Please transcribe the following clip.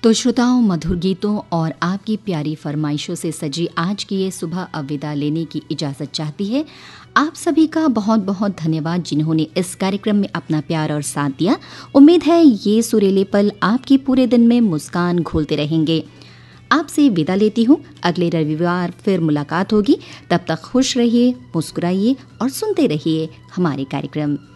तो श्रोताओं, मधुर गीतों और आपकी प्यारी फरमाइशों से सजी आज की ये सुबह अब विदा लेने की इजाज़त चाहती है। आप सभी का बहुत बहुत धन्यवाद जिन्होंने इस कार्यक्रम में अपना प्यार और साथ दिया। उम्मीद है ये सुरीले पल आपके पूरे दिन में मुस्कान घोलते रहेंगे। आपसे विदा लेती हूँ, अगले रविवार फिर मुलाकात होगी। तब तक खुश रहिए, मुस्कुराइए और सुनते रहिए हमारे कार्यक्रम।